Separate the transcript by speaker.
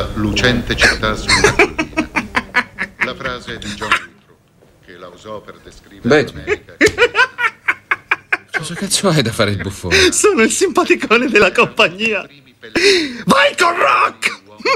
Speaker 1: lucente città su una collina. La frase di John Luther, che la usò per descrivere l'America.
Speaker 2: Cosa cazzo hai da fare il buffone?
Speaker 3: Sono il simpaticone della compagnia. Vai con Rock!